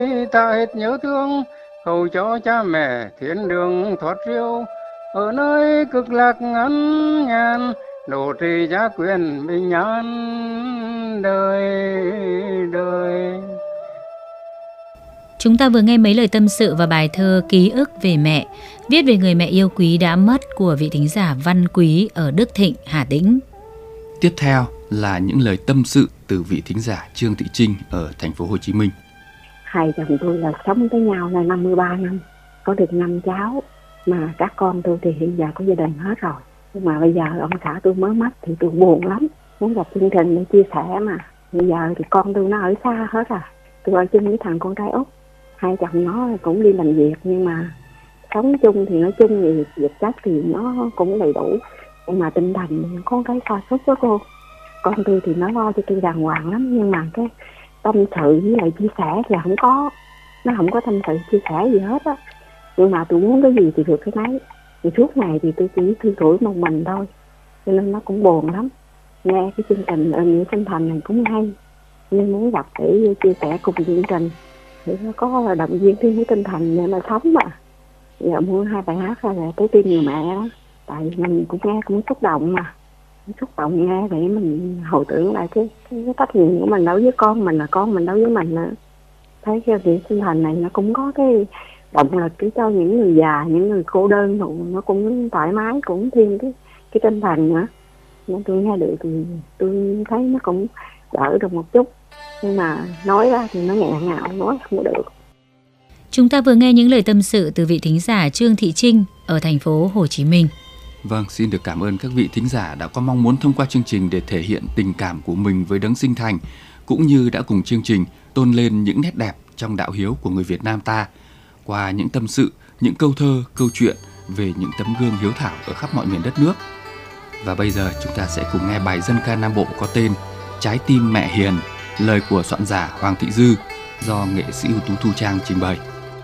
Ta hết nhớ thương, cầu cho cha mẹ thiên đường thoát riêu, ở nơi cực lạc ngắn ngàn, độ trì gia quyền bình an đời đời. Chúng ta vừa nghe mấy lời tâm sự và bài thơ Ký ức về mẹ, viết về người mẹ yêu quý đã mất của vị thính giả Văn Quý ở Đức Thịnh, Hà Tĩnh. Tiếp theo là những lời tâm sự từ vị thính giả Trương Thị Trinh ở thành phố Hồ Chí Minh. Hai chồng tôi là sống với nhau là 53 năm, có được 5 cháu, mà các con tôi thì hiện giờ có gia đình hết rồi. Nhưng mà bây giờ ông xã tôi mới mất thì tôi buồn lắm, muốn gặp chương trình để chia sẻ mà. Bây giờ thì con tôi nó ở xa hết rồi, tôi ở chung với thằng con trai út. Hai chồng nó cũng đi làm việc, nhưng mà sống chung thì nói chung thì vật chất thì nó cũng đầy đủ, nhưng mà tinh thần có cái sa sút đó cô. Con tôi thì nó lo cho tôi đàng hoàng lắm, nhưng mà cái tâm sự với lại chia sẻ thì không có, nó không có tâm sự chia sẻ gì hết á. Nhưng mà tôi muốn cái gì thì được cái nấy, thì suốt ngày thì tôi chỉ thư thủi một mình thôi, cho nên nó cũng buồn lắm. Nghe cái chương trình Những Sinh Thành này cũng hay, nhưng muốn gặp để chia sẻ cùng chương trình để nó có động viên thêm cái tinh thần để mà sống mà. Giờ muốn hai bài hát ra là Trái Tim Người Mẹ đó, tại mình cũng nghe cũng xúc động mà, xúc động nghe để mình hồi tưởng lại cái trách nhiệm của mình đối với con mình, là con mình đối với mình nữa. Thấy cái Những Sinh Thành này nó cũng có cái động lực để cho những người già, những người cô đơn, nó cũng thoải mái, cũng thêm cái tinh thần nữa. Nên tôi nghe được thì tôi thấy nó cũng đỡ được một chút, nhưng mà nói ra thì nó nghẹn ngào, nói không có được. Chúng ta vừa nghe những lời tâm sự từ vị thính giả Trương Thị Trinh ở thành phố Hồ Chí Minh. Vâng, xin được cảm ơn các vị thính giả đã có mong muốn thông qua chương trình để thể hiện tình cảm của mình với đấng sinh thành, cũng như đã cùng chương trình tôn lên những nét đẹp trong đạo hiếu của người Việt Nam ta qua những tâm sự, những câu thơ, câu chuyện về những tấm gương hiếu thảo ở khắp mọi miền đất nước. Và bây giờ chúng ta sẽ cùng nghe bài dân ca Nam Bộ có tên Trái Tim Mẹ Hiền, lời của soạn giả Hoàng Thị Dư do nghệ sĩ ưu tú Thu Trang trình bày.